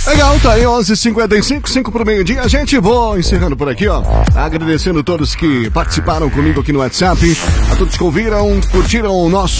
Legal, tá aí 11h55, 5 pro meio-dia. A gente vou encerrando por aqui, ó. Agradecendo todos que participaram comigo aqui no WhatsApp, a todos que ouviram, curtiram o nosso